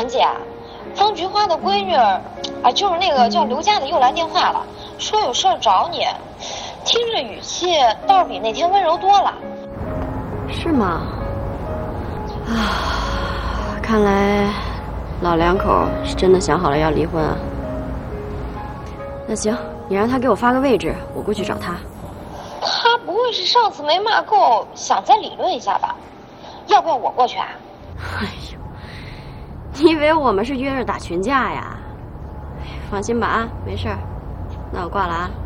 陈姐，方菊花的闺女儿啊，就是那个叫刘佳的又来电话了，说有事儿找你，听着语气倒是比那天温柔多了。 是吗？啊，看来老两口是真的想好了要离婚啊。那行，你让他给我发个位置，我过去找他。 他不会是上次没骂够，想再理论一下吧？要不要我过去啊？ 哎呦，你以为我们是约着打群架呀？放心吧啊，没事儿。那我挂了啊。